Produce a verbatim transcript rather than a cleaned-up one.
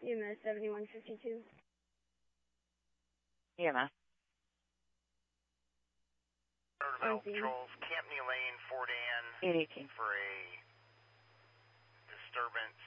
E M S seventy-one fifty-two. E M S. Patrols, Campney Lane, Fort Anne, eight eighteen. for a disturbance